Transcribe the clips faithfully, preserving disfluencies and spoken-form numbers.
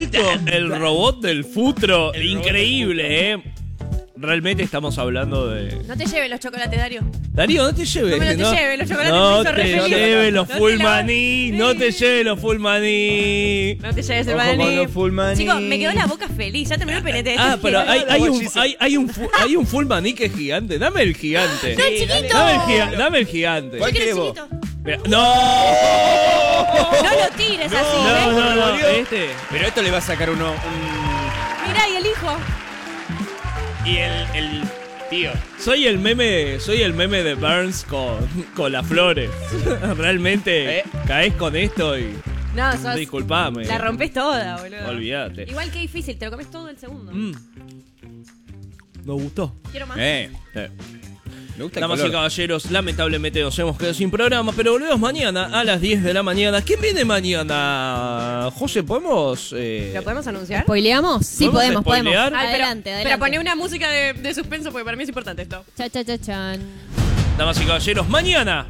Tipo el robot del futuro. El increíble, ¿eh? Realmente estamos hablando de... No te lleves los chocolates, Darío. Darío, no te lleves. No me lo no, te lleves, los chocolates no me hizo te re feliz. lleves los No full te la- maní. No te lleves los full maní. No te lleves el Ojo con maní. los full maní. Chicos, me quedó la boca feliz. Ya terminó el P N T. Ah, Esto pero es hay, genial. hay, un, hay, hay, un, fu- hay un full maní que es gigante. Dame el gigante. No, chiquito. Dame el, giga- dame el gigante. ¿Cuál Yo quiero querés vos? chiquito. Pero- no. No lo tires así, No, ¿ves? no, no. Darío. Este. Pero esto le va a sacar uno un... Mirá, y el hijo. Y el, el tío. Soy el meme, soy el meme de Burns con, con las flores. Realmente ¿Eh? caes con esto y No, sos... disculpame. La rompes toda, boludo. Olvídate. Igual que difícil, te lo comes todo el segundo. Mm. Nos gustó. Quiero más. Eh, Eh. me gusta el Damas y color. caballeros, lamentablemente nos hemos quedado sin programa, pero volvemos mañana a las diez de la mañana. ¿Quién viene mañana? José, ¿podemos...? Eh... ¿Lo podemos anunciar? ¿Spoileamos? Sí, ¿Podemos podemos, podemos. spoilear? Ay, pero- Adelante, adelante. Pero poné una música de, de suspenso porque para mí es importante esto. Cha, cha, cha, chan. Damas y caballeros, mañana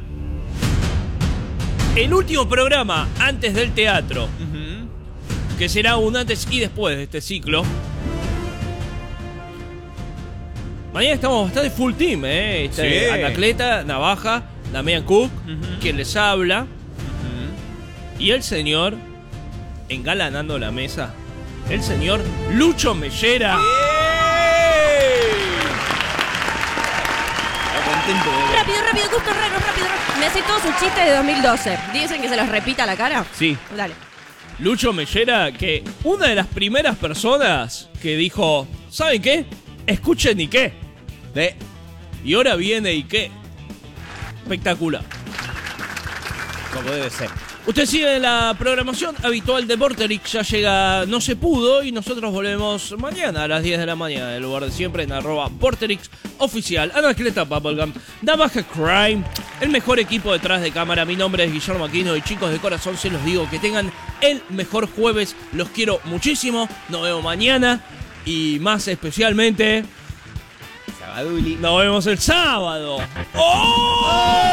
el último programa antes del teatro, Ujú. que será un antes y después de este ciclo. Mañana estamos bastante full team, ¿eh? Está Sí. Anacleta, Navaja, Damián Cook, Ujú. quien les habla, Ujú. y el señor, engalanando la mesa, el señor Lucho Mellera. Está contento de ver. Rápido, rápido, Gusto Raro, rápido, rápido. Me hace todos sus chistes de dos mil doce. Dicen que se los repita a la cara. Sí, Dale. Lucho Mellera, que una de las primeras personas que dijo, ¿saben qué? Escuchen y qué. De... Y ahora viene y qué. Espectacular. Como debe ser. Usted sigue la programación habitual de Vorterix, ya llega No Se Pudo y nosotros volvemos mañana a las diez de la mañana, en el lugar de siempre, en arroba Vorterix oficial, Anacleta Bubblegum, Navaja Crime, el mejor equipo detrás de cámara. Mi nombre es Guillermo Aquino y chicos de corazón se los digo, que tengan el mejor jueves, los quiero muchísimo, nos vemos mañana y más especialmente, Sabaduli. nos vemos el sábado. ¡Oh!